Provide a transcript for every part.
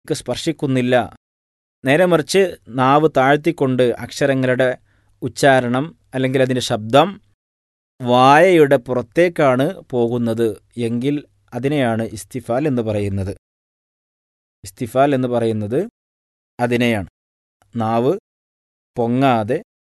സ്പർശിക്കുന്നില്ല. നേരെ മറിച്ച് നാവ് താഴ്ത്തിക്കൊണ്ട് അക്ഷരങ്ങളുടെ ഉച്ചാരണം അല്ലെങ്കിൽ അതിൻ്റെ ശബ്ദം വായയുടെ പുറത്തേക്കാണ് പോകുന്നത് എങ്കിൽ അതിനെയാണ് ഇസ്തിഫാൽ എന്ന് പറയുന്നത്. ഇസ്തിഫാൽ എന്ന് പറയുന്നത് അതിനെയാണ്. നാവ് പൊങ്ങാതെ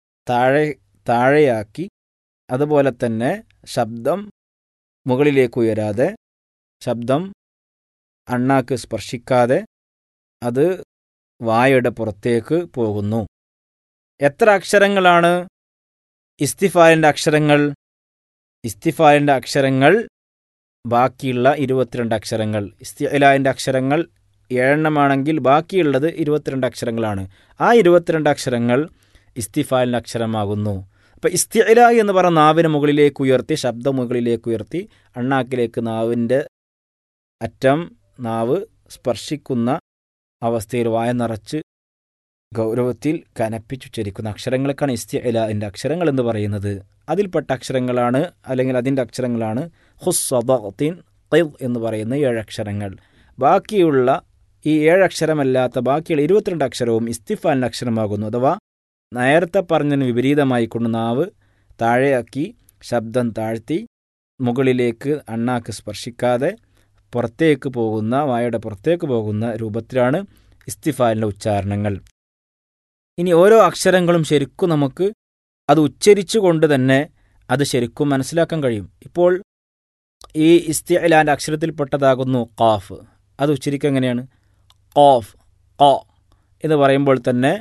താഴെയാക്കി, അതുപോലെ തന്നെ ശബ്ദം മുകളിലേക്ക് ഉയരാതെ, ശബ്ദം അണ്ണാക്ക് സ്പർശിക്കാതെ അത് വായയുടെ പുറത്തേക്ക് പോകുന്നു. എത്ര അക്ഷരങ്ങളാണ് ഇസ്തിഫാലിൻ്റെ അക്ഷരങ്ങൾ? ഇസ്തിഫാലിൻ്റെ അക്ഷരങ്ങൾ ബാക്കിയുള്ള 22 അക്ഷരങ്ങൾ. ഇസ്തിഇലാൻ്റെ അക്ഷരങ്ങൾ 7 ബാക്കിയുള്ളത് 22 അക്ഷരങ്ങളാണ്. ആ 22 അക്ഷരങ്ങൾ ഇസ്തിഫാലിൻ്റെ അക്ഷരമാകുന്നു. അപ്പോൾ ഇസ്തിഇല എന്ന് പറഞ്ഞ നാവിന് മുകളിലേക്ക് ഉയർത്തി, ശബ്ദം മുകളിലേക്ക് ഉയർത്തി, അണ്ണാക്കിലേക്ക് നാവിൻ്റെ അറ്റം നാവ് സ്പർശിക്കുന്ന അവസ്ഥയിൽ വായ നിറച്ച് ഗൗരവത്തിൽ കനപ്പിച്ചുച്ചരിക്കുന്ന അക്ഷരങ്ങൾക്കാണ് ഇസ്തിഇലാൻ്റെ അക്ഷരങ്ങൾ എന്ന് പറയുന്നത്. അതിൽപ്പെട്ട അക്ഷരങ്ങളാണ്, അല്ലെങ്കിൽ അതിൻ്റെ അക്ഷരങ്ങളാണ് ഖുസ്സദഖ്തിൻ ഖിദ് എന്ന് പറയുന്ന 7 അക്ഷരങ്ങൾ. ബാക്കിയുള്ള ഈ 7 അക്ഷരമല്ലാത്ത ബാക്കിയുള്ള 22 അക്ഷരവും ഇസ്തിഫാലിൻ്റെ അക്ഷരമാകുന്നു. അഥവാ നേരത്തെ പറഞ്ഞതിന് വിപരീതമായിക്കൊണ്ട് നാവ് താഴെയാക്കി, ശബ്ദം താഴ്ത്തി, മുകളിലേക്ക് അണ്ണാക്ക് സ്പർശിക്കാതെ പുറത്തേക്ക് പോകുന്ന, വായയുടെ പുറത്തേക്ക് പോകുന്ന രൂപത്തിലാണ് ഇസ്തിഫാലിൻ്റെ ഉച്ചാരണങ്ങൾ. ഇനി ഓരോ അക്ഷരങ്ങളും ശരിക്കും നമുക്ക് അത് ഉച്ചരിച്ചുകൊണ്ട് തന്നെ അത് ശരിക്കും മനസ്സിലാക്കാൻ കഴിയും. ഇപ്പോൾ ഈ ഇസ്തിഇലാൻ്റെ അക്ഷരത്തിൽപ്പെട്ടതാകുന്നു ഖാഫ്. അത് ഉച്ചരിക്കുക എങ്ങനെയാണ്? ഖാഫ് ഖ എന്ന് പറയുമ്പോൾ തന്നെ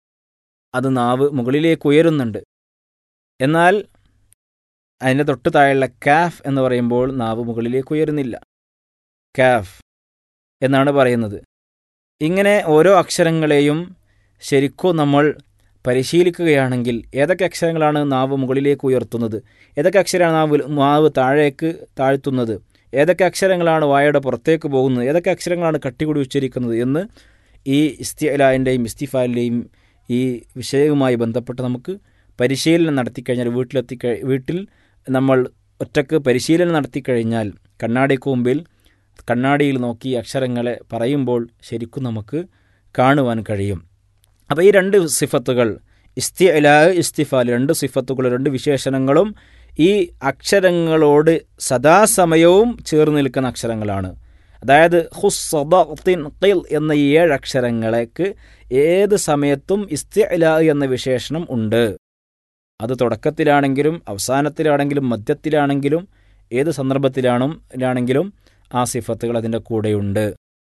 അത് നാവ് മുകളിലേക്ക് ഉയരുന്നുണ്ട്. എന്നാൽ അതിൻ്റെ തൊട്ട് താഴെയുള്ള കാഫ് എന്ന് പറയുമ്പോൾ നാവ് മുകളിലേക്ക് ഉയരുന്നില്ല. കാഫ് എന്നാണ് പറയുന്നത്. ഇങ്ങനെ ഓരോ അക്ഷരങ്ങളെയും ശരിക്കും നമ്മൾ പരിശീലിക്കുകയാണെങ്കിൽ ഏതൊക്കെ അക്ഷരങ്ങളാണ് നാവ് മുകളിലേക്ക് ഉയർത്തുന്നത്, ഏതൊക്കെ അക്ഷരമാണ് നാവ് താഴേക്ക് താഴ്ത്തുന്നത്, ഏതൊക്കെ അക്ഷരങ്ങളാണ് വായയുടെ പുറത്തേക്ക് പോകുന്നത്, ഏതൊക്കെ അക്ഷരങ്ങളാണ് കട്ടികൂടി ഉച്ചരിക്കുന്നത് എന്ന് ഈ ഇസ്തിഇലാൻ്റെയും ഇസ്തിഫാലിൻ്റെയും ഈ വിഷയവുമായി ബന്ധപ്പെട്ട് നമുക്ക് പരിശീലനം നടത്തിക്കഴിഞ്ഞാൽ, വീട്ടിൽ നമ്മൾ ഒറ്റക്ക് പരിശീലനം നടത്തിക്കഴിഞ്ഞാൽ കണ്ണാടിക്ക് മുമ്പിൽ കണ്ണാടിയിൽ നോക്കി അക്ഷരങ്ങളെ പറയുമ്പോൾ ശരിക്കും നമുക്ക് കാണുവാൻ കഴിയും. അപ്പോൾ ഈ 2 സിഫത്തുകൾ, ഇസ്തിഇലാ, ഇസ്തിഫാൽ, 2 സിഫത്തുകൾ, 2 വിശേഷണങ്ങളും ഈ അക്ഷരങ്ങളോട് സദാസമയവും ചേർന്ന് നിൽക്കുന്ന അക്ഷരങ്ങളാണ്. അതായത് ഖുസ്സദഖ്തിൻ ഖിൽ എന്ന ഈ 7 അക്ഷരങ്ങളേക്ക് ഏത് സമയത്തും ഇസ്തിഇലാ എന്ന വിശേഷണം ഉണ്ട്. അത് തുടക്കത്തിലാണെങ്കിലും അവസാനത്തിലാണെങ്കിലും മധ്യത്തിലാണെങ്കിലും ഏത് സന്ദർഭത്തിലാണെങ്കിലും ആ സിഫത്തുകൾ അതിൻ്റെ കൂടെയുണ്ട്.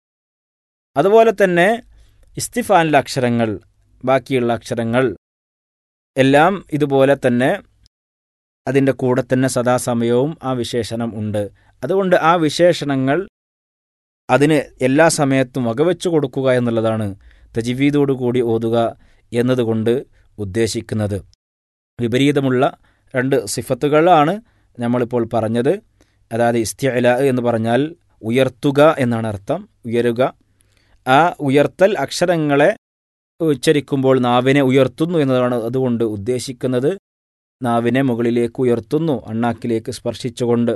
അതുപോലെ തന്നെ ഇസ്തിഫാലിൻ്റെ അക്ഷരങ്ങൾ, ബാക്കിയുള്ള അക്ഷരങ്ങൾ എല്ലാം ഇതുപോലെ തന്നെ അതിൻ്റെ കൂടെ തന്നെ സദാസമയവും ആ വിശേഷണം ഉണ്ട്. അതുകൊണ്ട് ആ വിശേഷണങ്ങൾ അതിന് എല്ലാ സമയത്തും വകവെച്ചു കൊടുക്കുക എന്നുള്ളതാണ് തജ്വീദോടുകൂടി ഓതുക എന്നതുകൊണ്ട് ഉദ്ദേശിക്കുന്നത്. വിപരീതമുള്ള 2 സിഫത്തുകളാണ് നമ്മളിപ്പോൾ പറഞ്ഞത്. അതായത് ഇസ്തിഇലാ എന്ന് പറഞ്ഞാൽ ഉയർത്തുക എന്നാണ് അർത്ഥം, ഉയരുക. ആ ഉയർത്തൽ അക്ഷരങ്ങളെ ഉച്ചരിക്കുമ്പോൾ നാവിനെ ഉയർത്തുന്നു എന്നതാണ് അതുകൊണ്ട് ഉദ്ദേശിക്കുന്നത്. നാവിനെ മുകളിലേക്ക് ഉയർത്തുന്നു, അണ്ണാക്കിലേക്ക് സ്പർശിച്ചുകൊണ്ട്.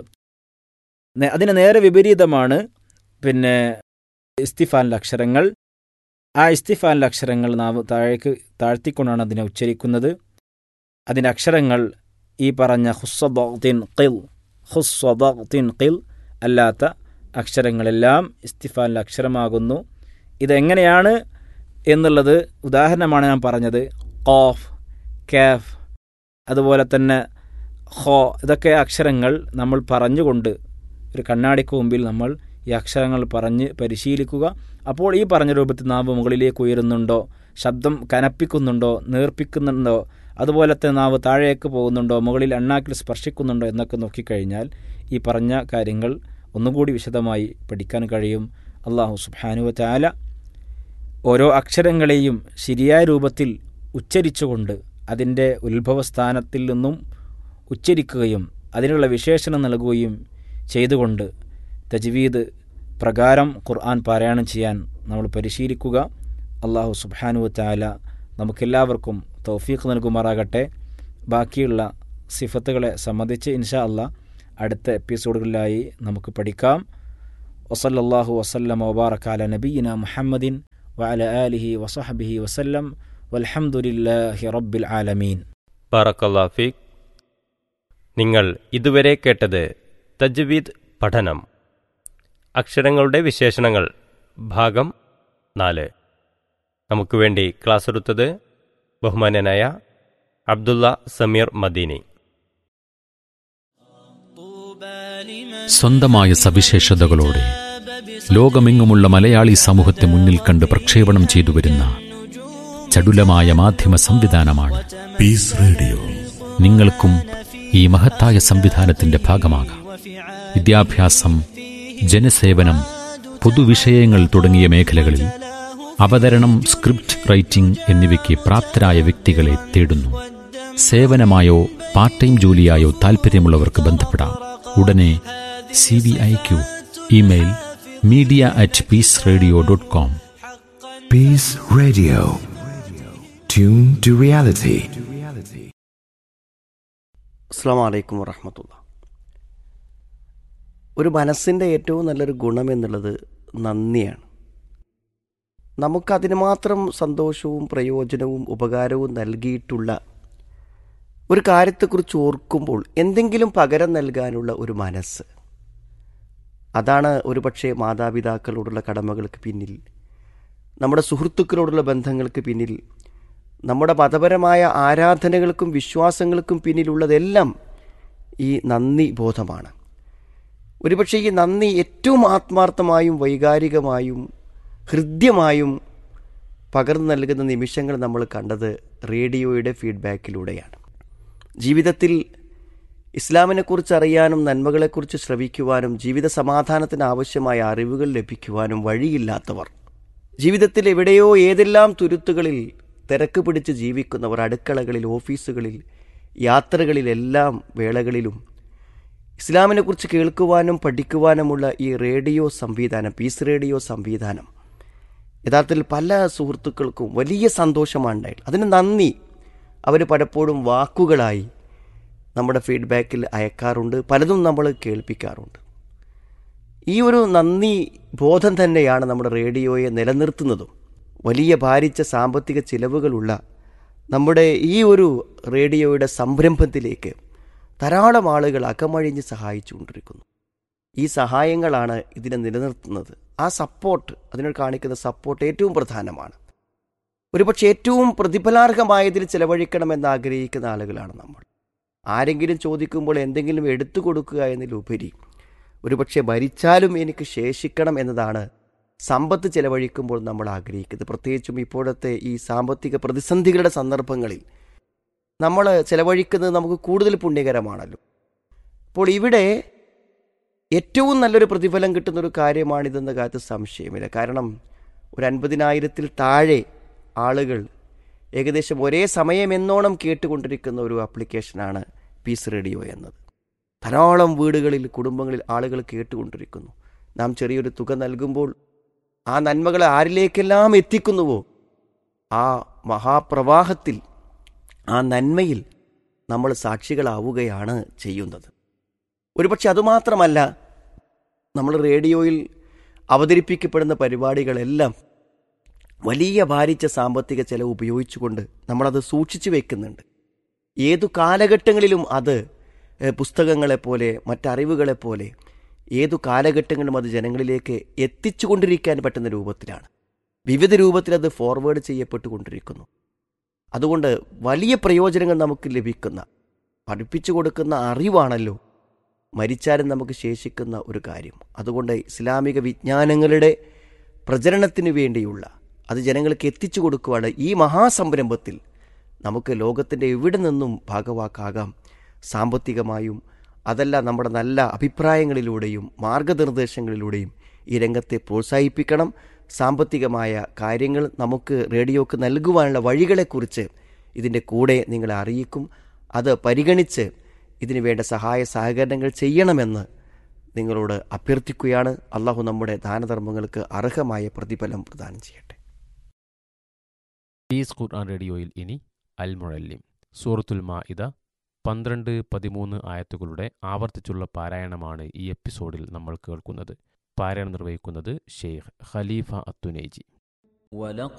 അതിന് നേരെ വിപരീതമാണ് പിന്നെ ഇസ്തിഫാലിൻ്റെ അക്ഷരങ്ങൾ. ആ ഇസ്തിഫാലിൻ്റെ അക്ഷരങ്ങൾ നാവ് താഴ്ത്തിക്കൊണ്ടാണ് അതിനെ ഉച്ചരിക്കുന്നത്. അതിൻ്റെ അക്ഷരങ്ങൾ ഈ പറഞ്ഞ ഖുസ്സദഖ്തിൻ ഖിൽ അല്ലാത്ത അക്ഷരങ്ങളെല്ലാം ഇസ്തിഫാലിൻ്റെ അക്ഷരമാകുന്നു. ഇതെങ്ങനെയാണ് എന്നുള്ളത് ഉദാഹരണമാണ് ഞാൻ പറഞ്ഞത്. ഖാഫ്, കാഫ്, അതുപോലെ തന്നെ ഖ, ഇതൊക്കെ അക്ഷരങ്ങൾ നമ്മൾ പറഞ്ഞുകൊണ്ട് ഒരു കണ്ണാടിക്ക് മുമ്പിൽ നമ്മൾ ഈ അക്ഷരങ്ങൾ പറഞ്ഞ് പരിശീലിക്കുക. അപ്പോൾ ഈ പറഞ്ഞ രൂപത്തിൽ നാവ് മുകളിലേക്ക് ഉയരുന്നുണ്ടോ, ശബ്ദം കനപ്പിക്കുന്നുണ്ടോ, നേർപ്പിക്കുന്നുണ്ടോ, അതുപോലെ തന്നെ നാവ് താഴേക്ക് പോകുന്നുണ്ടോ, മുകളിൽ അണ്ണാക്കിൽ സ്പർശിക്കുന്നുണ്ടോ എന്നൊക്കെ നോക്കിക്കഴിഞ്ഞാൽ ഈ പറഞ്ഞ കാര്യങ്ങൾ ഒന്നുകൂടി വിശദമായി പഠിക്കാൻ കഴിയും. അല്ലാഹു സുബ്ഹാനഹു വ തആല ഓരോ അക്ഷരങ്ങളെയും ശരിയായ രൂപത്തിൽ ഉച്ചരിച്ചുകൊണ്ട് അതിൻ്റെ ഉത്ഭവസ്ഥാനത്തിൽ നിന്നും ഉച്ചരിക്കുകയും അതിനുള്ള വിശേഷണം നൽകുകയും ചെയ്തുകൊണ്ട് തജ്വീദ് പ്രകാരം ഖുർആൻ പാരായണം ചെയ്യാൻ നമ്മൾ പരിശീലിക്കുക. അല്ലാഹു സുബ്ഹാനഹു വ തആല നമുക്കെല്ലാവർക്കും തൗഫീഖ് നൽകുമാറാകട്ടെ. ബാക്കിയുള്ള സിഫത്തുകളെ സംബന്ധിച്ച് ഇൻഷാ അല്ലാഹ് അടുത്ത എപ്പിസോഡുകളിലായി നമുക്ക് പഠിക്കാം. വസല്ലല്ലാഹു വസല്ലമ വബാറക അലാ നബിയിനാ മുഹമ്മദിൻ വഅലാ ആലിഹി വസഹ്ബിഹി വസല്ലം വൽഹംദുലില്ലാഹി റബ്ബിൽ ആലമീൻ. ബാറക്കല്ലാഹു ഫീക്. നിങ്ങൾ ഇതുവരെ കേട്ടത് തജ്വീദ് പഠനം, അക്ഷരങ്ങളുടെ വിശേഷണങ്ങൾ, ഭാഗം 4. നമുക്ക് വേണ്ടി ക്ലാസ് എടുത്തത് ബഹുമാന്യനായ അബ്ദുള്ള സമീർ മദീനി. സ്വന്തമായ സവിശേഷതകളോടെ ലോകമെങ്ങുമുള്ള മലയാളി സമൂഹത്തെ മുന്നിൽ കണ്ട് പ്രക്ഷേപണം ചെയ്തുവരുന്ന ചടുലമായ മാധ്യമ സംവിധാനമാണ് പീസ് റേഡിയോ. നിങ്ങൾക്കും ഈ മഹത്തായ സംവിധാനത്തിന്റെ ഭാഗമാകാം. വിദ്യാഭ്യാസം, ജനസേവനം, പൊതുവിഷയങ്ങൾ തുടങ്ങിയ മേഖലകളിൽ അവതരണം, സ്ക്രിപ്റ്റ് റൈറ്റിംഗ് എന്നിവയ്ക്ക് പ്രാപ്തരായ വ്യക്തികളെ തേടുന്നു. സേവനമായോ പാർട്ട് ടൈം ജോലിയായോ താൽപ്പര്യമുള്ളവർക്ക് ബന്ധപ്പെടാം. ഉടനെ CV അയക്കൂ. Email media@peaceradio.com. Peace Radio. Tune to reality. അസ്സലാമു അലൈക്കും വറഹ്മത്തുള്ളാഹി. ഒരു മനസ്സിൻ്റെ ഏറ്റവും നല്ലൊരു ഗുണമെന്നുള്ളത് നന്ദിയാണ്. നമുക്കതിന് മാത്രം സന്തോഷവും പ്രയോജനവും ഉപകാരവും നൽകിയിട്ടുള്ള ഒരു കാര്യത്തെക്കുറിച്ച് ഓർക്കുമ്പോൾ എന്തെങ്കിലും പകരം നൽകാനുള്ള ഒരു മനസ്സ്, അതാണ് ഒരുപക്ഷെ മാതാപിതാക്കളോടുള്ള കടമകൾക്ക് പിന്നിൽ, നമ്മുടെ സുഹൃത്തുക്കളോടുള്ള ബന്ധങ്ങൾക്ക് പിന്നിൽ, നമ്മുടെ മതപരമായ ആരാധനകൾക്കും വിശ്വാസങ്ങൾക്കും പിന്നിലുള്ളതെല്ലാം ഈ നന്ദി ബോധമാണ്. ഒരുപക്ഷെ ഈ നന്ദി ഏറ്റവും ആത്മാർത്ഥമായും വൈകാരികമായും ഹൃദ്യമായും പകർന്നു നൽകുന്ന നിമിഷങ്ങൾ നമ്മൾ കണ്ടത് റേഡിയോയുടെ ഫീഡ്ബാക്കിലൂടെയാണ്. ജീവിതത്തിൽ ഇസ്ലാമിനെക്കുറിച്ച് അറിയാനും നന്മകളെക്കുറിച്ച് ശ്രവിക്കുവാനും ജീവിത സമാധാനത്തിന് ആവശ്യമായ അറിവുകൾ ലഭിക്കുവാനും വഴിയില്ലാത്തവർ, ജീവിതത്തിൽ എവിടെയോ ഏതെല്ലാം തുരുത്തുകളിൽ തിരക്ക് പിടിച്ച് ജീവിക്കുന്നവർ, അടുക്കളകളിൽ, ഓഫീസുകളിൽ, യാത്രകളിലെല്ലാം വേളകളിലും ഇസ്ലാമിനെക്കുറിച്ച് കേൾക്കുവാനും പഠിക്കുവാനുമുള്ള ഈ റേഡിയോ സംവിധാനം, പീസ് റേഡിയോ സംവിധാനം യഥാർത്ഥത്തിൽ പല സുഹൃത്തുക്കൾക്കും വലിയ സന്തോഷമാണ് ഉണ്ടായത്. അതിന് നന്ദി അവർ പലപ്പോഴും വാക്കുകളായി നമ്മുടെ ഫീഡ്ബാക്കിൽ അയക്കാറുണ്ട്, പലതും നമ്മൾ കേൾപ്പിക്കാറുണ്ട്. ഈ ഒരു നന്ദി ബോധം തന്നെയാണ് നമ്മുടെ റേഡിയോയെ നിലനിർത്തുന്നതും. വലിയ ഭാരിച്ച സാമ്പത്തിക ചിലവുകളുള്ള നമ്മുടെ ഈ ഒരു റേഡിയോയുടെ സംരംഭത്തിലേക്ക് ധാരാളം ആളുകൾ അകമഴിഞ്ഞ് സഹായിച്ചുകൊണ്ടിരിക്കുന്നു. ഈ സഹായങ്ങളാണ് ഇതിനെ നിലനിർത്തുന്നത്. ആ സപ്പോർട്ട്, അതിനോട് കാണിക്കുന്ന സപ്പോർട്ട് ഏറ്റവും പ്രധാനമാണ്. ഒരുപക്ഷെ ഏറ്റവും പ്രതിഫലാർഹമായതിൽ ചിലവഴിക്കണമെന്ന് ആഗ്രഹിക്കുന്ന ആളുകളാണ് നമ്മൾ. ആരെങ്കിലും ചോദിക്കുമ്പോൾ എന്തെങ്കിലും എടുത്തു കൊടുക്കുക എന്നതിലുപരി ഒരുപക്ഷെ ഭരിച്ചാലും എനിക്ക് ശേഷിക്കണം എന്നതാണ് സമ്പത്ത് ചിലവഴിക്കുമ്പോൾ നമ്മൾ ആഗ്രഹിക്കുന്നത്. പ്രത്യേകിച്ചും ഇപ്പോഴത്തെ ഈ സാമ്പത്തിക പ്രതിസന്ധികളുടെ സന്ദർഭങ്ങളിൽ നമ്മൾ ചിലവഴിക്കുന്നത് നമുക്ക് കൂടുതൽ പുണ്യകരമാണല്ലോ. അപ്പോൾ ഇവിടെ ഏറ്റവും നല്ലൊരു പ്രതിഫലം കിട്ടുന്നൊരു കാര്യമാണിതെന്ന കാര്യത്തിൽ സംശയമില്ല. കാരണം ഒരു 50,000-ൽ താഴെ ആളുകൾ ഏകദേശം ഒരേ സമയം എന്നോണം കേട്ടുകൊണ്ടിരിക്കുന്ന ഒരു ആപ്ലിക്കേഷനാണ് പീസ് റേഡിയോ എന്നത്. ധാരാളം വീടുകളിൽ, കുടുംബങ്ങളിൽ ആളുകൾ കേട്ടുകൊണ്ടിരിക്കുന്നു. നാം ചെറിയൊരു തുക നൽകുമ്പോൾ ആ നന്മകളെ ആരിലേക്കെല്ലാം എത്തിക്കുന്നുവോ ആ മഹാപ്രവാഹത്തിൽ, ആ നന്മയിൽ നമ്മൾ സാക്ഷികളാവുകയാണ് ചെയ്യുന്നത്. ഒരുപക്ഷെ അതുമാത്രമല്ല, നമ്മൾ റേഡിയോയിൽ അവതരിപ്പിക്കപ്പെടുന്ന പരിപാടികളെല്ലാം വലിയ ഭാരിച്ച സാമ്പത്തിക ചെലവ് ഉപയോഗിച്ചുകൊണ്ട് നമ്മളത് സൂക്ഷിച്ചു വെക്കുന്നുണ്ട്. ഏതു കാലഘട്ടങ്ങളിലും അത് പുസ്തകങ്ങളെപ്പോലെ, മറ്ററിവുകളെപ്പോലെ ഏതു കാലഘട്ടങ്ങളിലും അത് ജനങ്ങളിലേക്ക് എത്തിച്ചുകൊണ്ടിരിക്കാൻ പറ്റുന്ന രൂപത്തിലാണ്. വിവിധ രൂപത്തിൽ അത് ഫോർവേഡ് ചെയ്യപ്പെട്ടുകൊണ്ടിരിക്കുന്നു. അതുകൊണ്ട് വലിയ പ്രയോജനങ്ങൾ നമുക്ക് ലഭിക്കുന്ന, പഠിപ്പിച്ചു കൊടുക്കുന്ന അറിവാണല്ലോ മരിച്ചാലും നമുക്ക് ശേഷിക്കുന്ന ഒരു കാര്യം. അതുകൊണ്ട് ഇസ്ലാമിക വിജ്ഞാനങ്ങളുടെ പ്രചരണത്തിന് വേണ്ടിയുള്ള, അത് ജനങ്ങൾക്ക് എത്തിച്ചു കൊടുക്കുവാണ് ഈ മഹാസംരംഭത്തിൽ നമുക്ക് ലോകത്തിൻ്റെ എവിടെ നിന്നും ഭാഗവാക്കാകാം. സാമ്പത്തികമായും അതല്ല നമ്മുടെ നല്ല അഭിപ്രായങ്ങളിലൂടെയും മാർഗനിർദ്ദേശങ്ങളിലൂടെയും ഈ രംഗത്തെ പ്രോത്സാഹിപ്പിക്കണം. സാമ്പത്തികമായ കാര്യങ്ങൾ നമുക്ക് റേഡിയോക്ക് നൽകുവാനുള്ള വഴികളെക്കുറിച്ച് ഇതിൻ്റെ കൂടെ നിങ്ങളെ അറിയിക്കും. അത് പരിഗണിച്ച് ഇതിനു വേണ്ട സഹായ സഹകരണങ്ങൾ ചെയ്യണമെന്ന് നിങ്ങളോട് അഭ്യർത്ഥിക്കുകയാണ്. അള്ളാഹു നമ്മുടെ ദാനധർമ്മങ്ങൾക്ക് അർഹമായ പ്രതിഫലം പ്രദാനം ചെയ്യട്ടെ. പീസ് ഖുർആൻ റേഡിയോയിൽ ഇനി അൽ മുഅല്ലിം സൂറത്തുൽ മാഇദ 12-13 ആയത്തുകളുടെ ആവർത്തിച്ചുള്ള പാരായണമാണ് ഈ എപ്പിസോഡിൽ നമ്മൾ കേൾക്കുന്നത്. പാരായണം നിർവഹിക്കുന്നത് ഷെയ്ഖ് ഖലീഫ അത്തുനൈജി.